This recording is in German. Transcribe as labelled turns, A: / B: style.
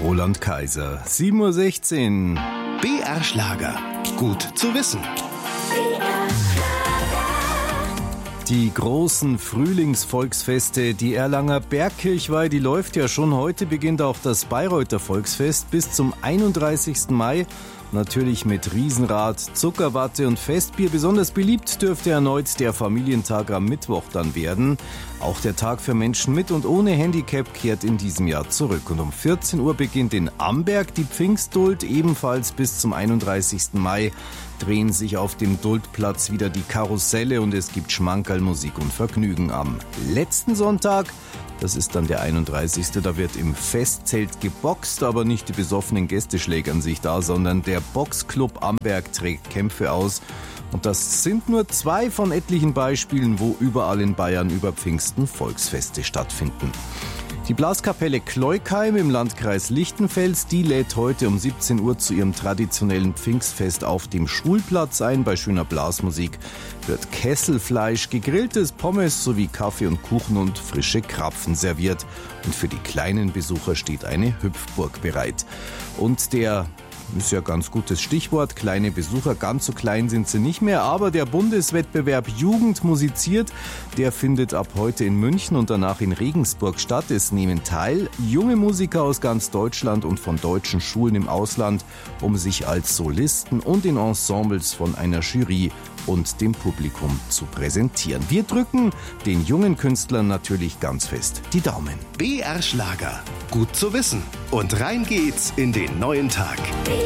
A: Roland Kaiser, 7:16 Uhr.
B: BR Schlager. Gut zu wissen.
A: Die großen Frühlingsvolksfeste, die Erlanger Bergkirchweih, die läuft ja schon. Heute beginnt auch das Bayreuther Volksfest bis zum 31. Mai. Natürlich mit Riesenrad, Zuckerwatte und Festbier. Besonders beliebt dürfte erneut der Familientag am Mittwoch dann werden. Auch der Tag für Menschen mit und ohne Handicap kehrt in diesem Jahr zurück. Und um 14 Uhr beginnt in Amberg die Pfingstduld, ebenfalls bis zum 31. Mai. Drehen sich auf dem Duldplatz wieder die Karusselle und es gibt Schmankerl, Musik und Vergnügen am letzten Sonntag. Das ist dann der 31. Da wird im Festzelt geboxt, aber nicht die besoffenen Gäste schlägern sich da, sondern der Boxclub Amberg trägt Kämpfe aus. Und das sind nur 2 von etlichen Beispielen, wo überall in Bayern über Pfingsten Volksfeste stattfinden. Die Blaskapelle Kleukheim im Landkreis Lichtenfels, die lädt heute um 17 Uhr zu ihrem traditionellen Pfingstfest auf dem Schulplatz ein. Bei schöner Blasmusik wird Kesselfleisch, gegrilltes Pommes sowie Kaffee und Kuchen und frische Krapfen serviert. Und für die kleinen Besucher steht eine Hüpfburg bereit. Und der ist ja ganz gutes Stichwort. Kleine Besucher, ganz so klein sind sie nicht mehr. Aber der Bundeswettbewerb Jugend musiziert, der findet ab heute in München und danach in Regensburg statt. Es nehmen teil junge Musiker aus ganz Deutschland und von deutschen Schulen im Ausland, um sich als Solisten und in Ensembles von einer Jury und dem Publikum zu präsentieren. Wir drücken den jungen Künstlern natürlich ganz fest die Daumen.
B: BR Schlager. Gut zu wissen. Und rein geht's in den neuen Tag.